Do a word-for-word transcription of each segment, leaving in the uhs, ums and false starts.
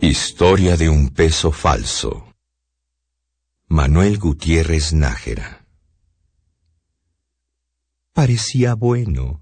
Historia de un peso falso. Manuel Gutiérrez Nájera. Parecía bueno,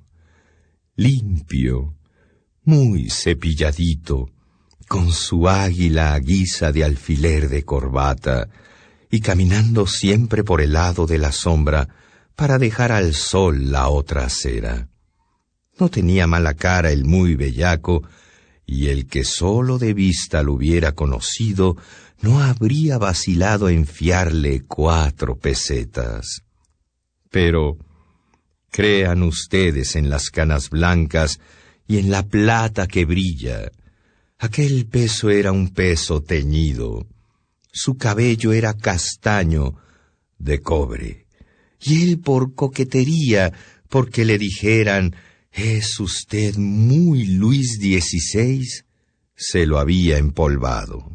limpio, muy cepilladito, con su águila a guisa de alfiler de corbata, y caminando siempre por el lado de la sombra para dejar al sol la otra acera. No tenía mala cara el muy bellaco, y el que solo de vista lo hubiera conocido no habría vacilado en fiarle cuatro pesetas. Pero crean ustedes en las canas blancas y en la plata que brilla. Aquel peso era un peso teñido. Su cabello era castaño de cobre. Y él por coquetería, porque le dijeran: «¿Es usted muy Luis dieciséis?», se lo había empolvado.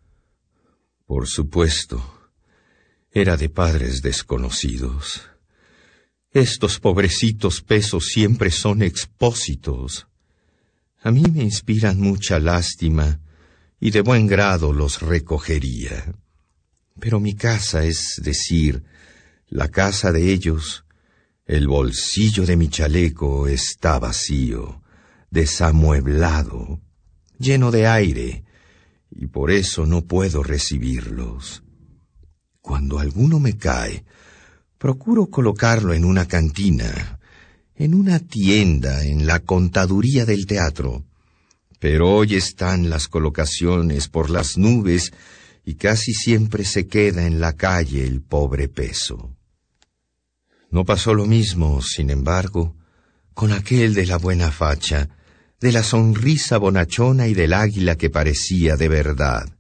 Por supuesto, era de padres desconocidos. Estos pobrecitos pesos siempre son expósitos. A mí me inspiran mucha lástima y de buen grado los recogería. Pero mi casa, es decir, la casa de ellos, el bolsillo de mi chaleco está vacío, desamueblado, lleno de aire, y por eso no puedo recibirlos. Cuando alguno me cae, procuro colocarlo en una cantina, en una tienda, en la contaduría del teatro. Pero hoy están las colocaciones por las nubes y casi siempre se queda en la calle el pobre peso. No pasó lo mismo, sin embargo, con aquel de la buena facha, de la sonrisa bonachona y del águila que parecía de verdad.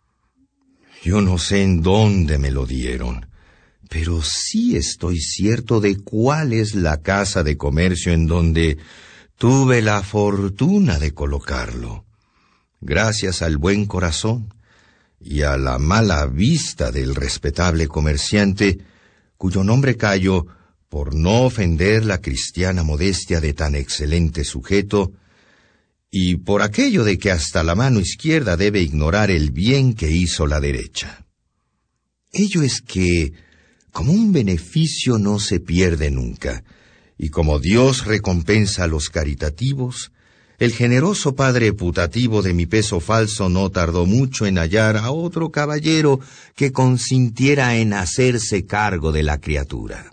Yo no sé en dónde me lo dieron, pero sí estoy cierto de cuál es la casa de comercio en donde tuve la fortuna de colocarlo, gracias al buen corazón y a la mala vista del respetable comerciante, cuyo nombre callo por no ofender la cristiana modestia de tan excelente sujeto, y por aquello de que hasta la mano izquierda debe ignorar el bien que hizo la derecha. Ello es que, como un beneficio no se pierde nunca, y como Dios recompensa a los caritativos, el generoso padre putativo de mi peso falso no tardó mucho en hallar a otro caballero que consintiera en hacerse cargo de la criatura.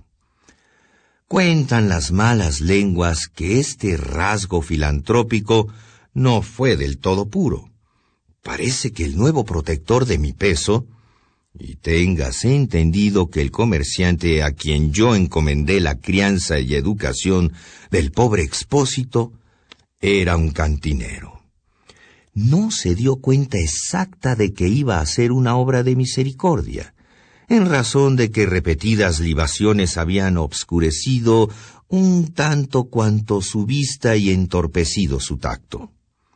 Cuentan las malas lenguas que este rasgo filantrópico no fue del todo puro. Parece que el nuevo protector de mi peso, y téngase entendido que el comerciante a quien yo encomendé la crianza y educación del pobre expósito, era un cantinero. No se dio cuenta exacta de que iba a ser una obra de misericordia, en razón de que repetidas libaciones habían obscurecido un tanto cuanto su vista y entorpecido su tacto.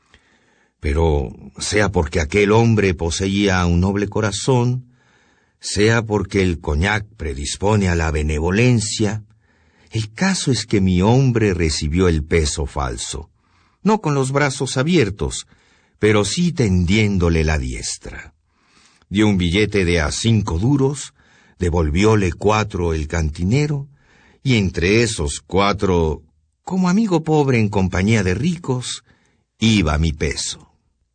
Pero sea porque aquel hombre poseía un noble corazón, sea porque el coñac predispone a la benevolencia, el caso es que mi hombre recibió el peso falso, no con los brazos abiertos, pero sí tendiéndole la diestra. Dio un billete de a cinco duros, devolvióle cuatro el cantinero, y entre esos cuatro, como amigo pobre en compañía de ricos, iba mi peso.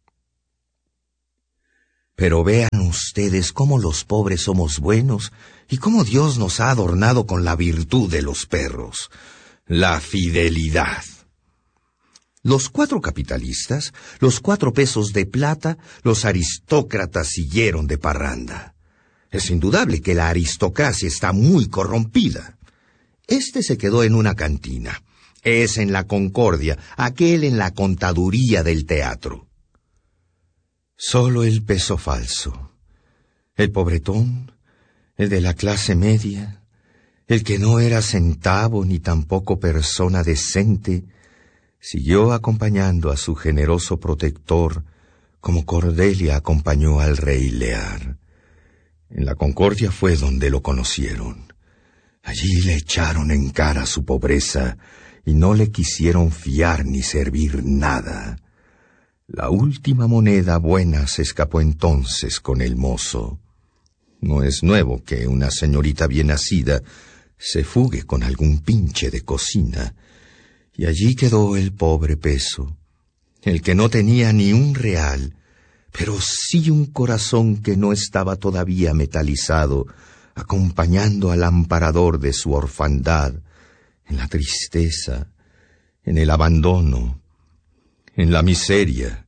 Pero vean ustedes cómo los pobres somos buenos y cómo Dios nos ha adornado con la virtud de los perros, la fidelidad. Los cuatro capitalistas, los cuatro pesos de plata, los aristócratas siguieron de parranda. Es indudable que la aristocracia está muy corrompida. Este se quedó en una cantina, es en la Concordia, aquel en la contaduría del teatro. Solo el peso falso, el pobretón, el de la clase media, el que no era centavo ni tampoco persona decente, siguió acompañando a su generoso protector como Cordelia acompañó al rey Lear. En la Concordia fue donde lo conocieron. Allí le echaron en cara su pobreza y no le quisieron fiar ni servir nada. La última moneda buena se escapó entonces con el mozo. No es nuevo que una señorita bien nacida se fugue con algún pinche de cocina, y allí quedó el pobre peso, el que no tenía ni un real, pero sí un corazón que no estaba todavía metalizado, acompañando al amparador de su orfandad, en la tristeza, en el abandono, en la miseria,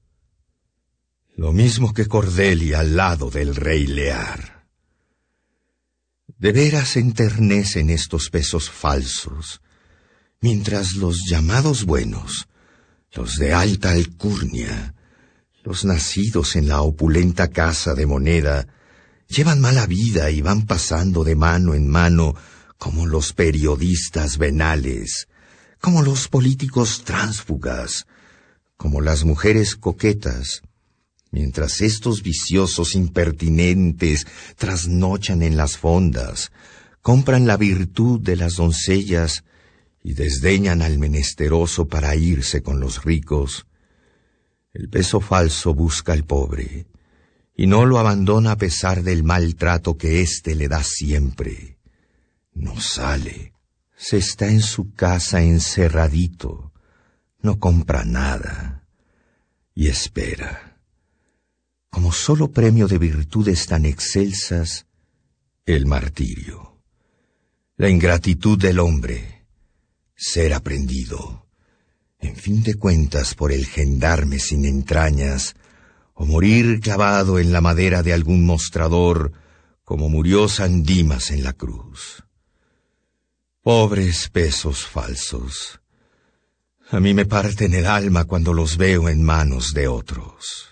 lo mismo que Cordelia al lado del rey Lear. De veras enternecen estos pesos falsos, mientras los llamados buenos, los de alta alcurnia, los nacidos en la opulenta casa de moneda, llevan mala vida y van pasando de mano en mano como los periodistas venales, como los políticos tránsfugas, como las mujeres coquetas, mientras estos viciosos impertinentes trasnochan en las fondas, compran la virtud de las doncellas y desdeñan al menesteroso para irse con los ricos. El peso falso busca al pobre, y no lo abandona a pesar del maltrato que éste le da siempre. No sale, se está en su casa encerradito, no compra nada, y espera. Como solo premio de virtudes tan excelsas, el martirio, la ingratitud del hombre, ser aprendido, en fin de cuentas por el gendarme sin entrañas, o morir clavado en la madera de algún mostrador, como murió San Dimas en la cruz. Pobres pesos falsos, a mí me parten el alma cuando los veo en manos de otros.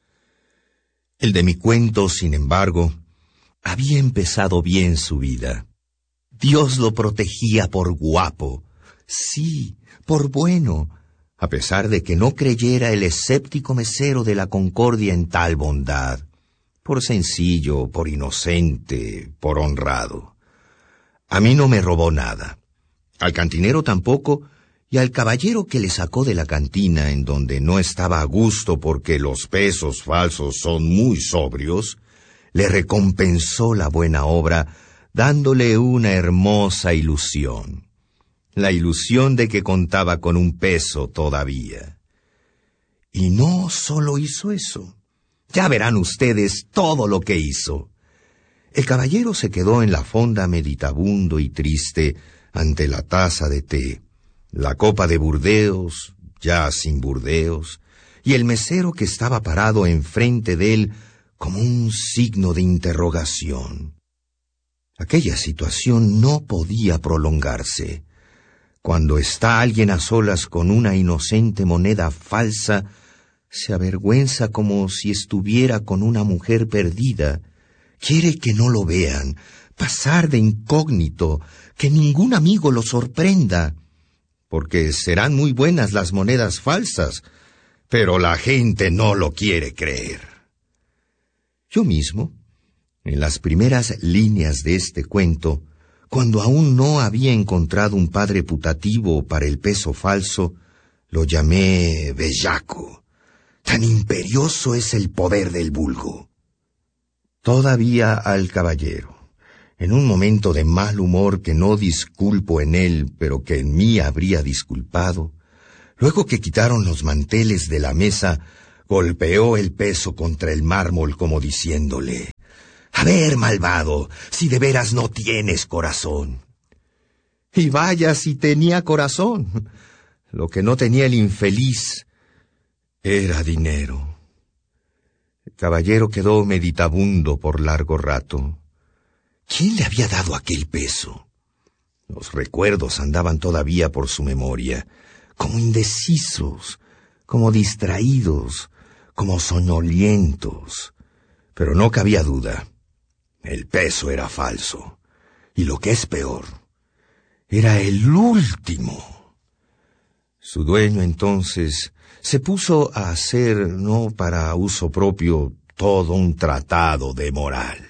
El de mi cuento, sin embargo, había empezado bien su vida. Dios lo protegía por guapo, sí, por bueno, a pesar de que no creyera el escéptico mesero de la Concordia en tal bondad, por sencillo, por inocente, por honrado. A mí no me robó nada, al cantinero tampoco, y al caballero que le sacó de la cantina en donde no estaba a gusto porque los pesos falsos son muy sobrios, le recompensó la buena obra dándole una hermosa ilusión, la ilusión de que contaba con un peso todavía. Y no solo hizo eso, ya verán ustedes todo lo que hizo. El caballero se quedó en la fonda meditabundo y triste ante la taza de té, la copa de Burdeos, ya sin Burdeos, y el mesero que estaba parado enfrente de él como un signo de interrogación. Aquella situación no podía prolongarse. Cuando está alguien a solas con una inocente moneda falsa, se avergüenza como si estuviera con una mujer perdida. Quiere que no lo vean, pasar de incógnito, que ningún amigo lo sorprenda, porque serán muy buenas las monedas falsas, pero la gente no lo quiere creer. Yo mismo, en las primeras líneas de este cuento, cuando aún no había encontrado un padre putativo para el peso falso, lo llamé bellaco. Tan imperioso es el poder del vulgo. Todavía al caballero, en un momento de mal humor que no disculpo en él, pero que en mí habría disculpado, luego que quitaron los manteles de la mesa, golpeó el peso contra el mármol como diciéndole: «A ver, malvado, si de veras no tienes corazón». Y vaya si tenía corazón. Lo que no tenía el infeliz era dinero. El caballero quedó meditabundo por largo rato. ¿Quién le había dado aquel peso? Los recuerdos andaban todavía por su memoria, como indecisos, como distraídos, como soñolientos. Pero no cabía duda. El peso era falso. Y lo que es peor, era el último. Su dueño entonces se puso a hacer, no para uso propio, todo un tratado de moral.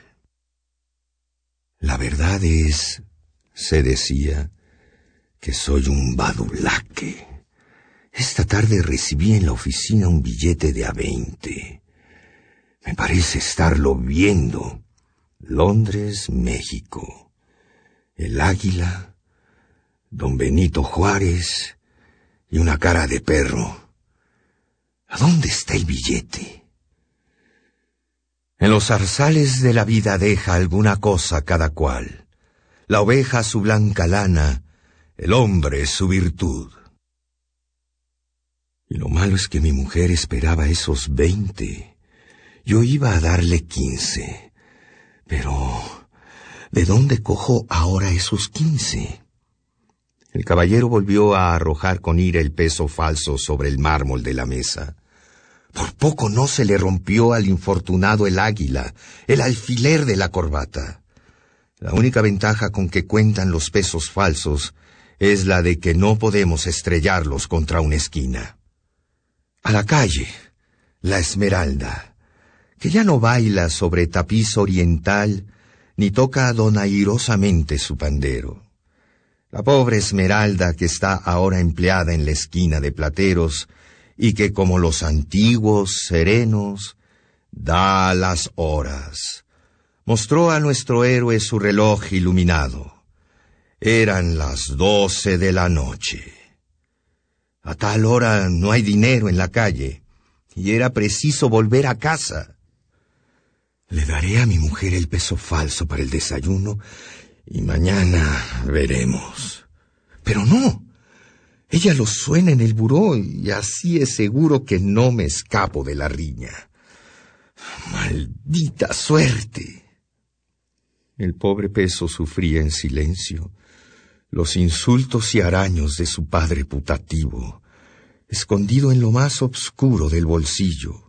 La verdad es, se decía, que soy un badulaque, Esta tarde recibí en la oficina un billete de a veinte. Me parece estarlo viendo. Londres, México. El águila, don Benito Juárez y una cara de perro. ¿A dónde está el billete? En los zarzales de la vida deja alguna cosa cada cual. La oveja su blanca lana, el hombre su virtud. Y lo malo es que mi mujer esperaba esos veinte. Yo iba a darle quince. Pero, ¿de dónde cojo ahora esos quince? El caballero volvió a arrojar con ira el peso falso sobre el mármol de la mesa. Por poco no se le rompió al infortunado el águila, el alfiler de la corbata. La única ventaja con que cuentan los pesos falsos es la de que no podemos estrellarlos contra una esquina. A la calle, la Esmeralda, que ya no baila sobre tapiz oriental ni toca donairosamente su pandero. La pobre Esmeralda que está ahora empleada en la esquina de plateros y que, como los antiguos serenos, da las horas. Mostró a nuestro héroe su reloj iluminado. Eran las doce de la noche. A tal hora no hay dinero en la calle, y era preciso volver a casa. Le daré a mi mujer el peso falso para el desayuno, y mañana veremos. Pero no. Ella lo suena en el buró y así es seguro que no me escapo de la riña. ¡Maldita suerte! El pobre peso sufría en silencio los insultos y araños de su padre putativo, escondido en lo más obscuro del bolsillo.